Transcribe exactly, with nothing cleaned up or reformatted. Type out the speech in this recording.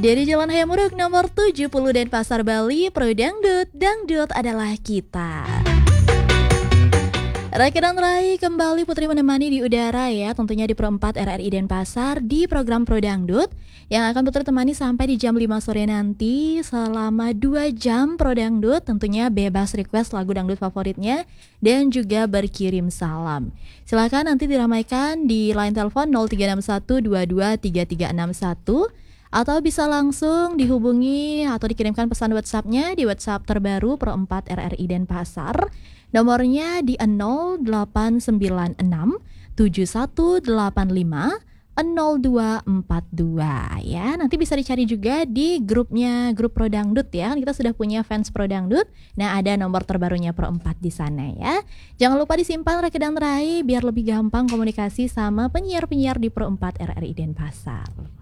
Dari Jalan Hayamuruk nomor tujuh puluh Denpasar, Bali, Pro Dangdut, Dangdut adalah kita. Raka dan Rai kembali Putri menemani di udara ya, tentunya di Pro empat R R I Denpasar di program Pro Dangdut yang akan Putri temani sampai di jam lima sore nanti selama dua jam Pro Dangdut, tentunya bebas request lagu dangdut favoritnya dan juga berkirim salam. Silakan nanti diramaikan di line telepon nol tiga enam satu dua dua tiga tiga enam satu atau bisa langsung dihubungi atau dikirimkan pesan WhatsApp-nya di WhatsApp terbaru Pro empat R R I Denpasar. Nomornya di nol delapan sembilan enam tujuh satu delapan lima nol dua empat dua ya. Nanti bisa dicari juga di grupnya grup Pro Dangdut ya. Kita sudah punya fans Pro Dangdut. Nah, ada nomor terbarunya Pro empat di sana ya. Jangan lupa disimpan Raka dan Rai biar lebih gampang komunikasi sama penyiar-penyiar di Pro empat R R I Denpasar.